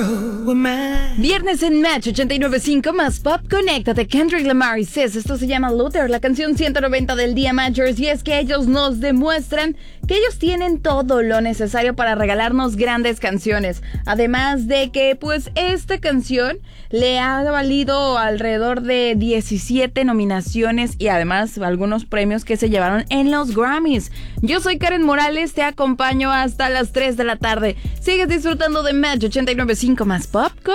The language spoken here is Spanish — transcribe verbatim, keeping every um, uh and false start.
Viernes en Match ochenta y nueve punto cinco más Pop, conéctate. Kendrick Lamar y Sis, esto se llama Luther, la canción ciento noventa del día Matchers, y es que ellos nos demuestran que ellos tienen todo lo necesario para regalarnos grandes canciones. Además de que, pues, esta canción le ha valido alrededor de diecisiete nominaciones y además algunos premios que se llevaron en los Grammys. Yo soy Karen Morales, te acompaño hasta las tres de la tarde. Sigues disfrutando de Match ochenta y nueve punto cinco más Pop.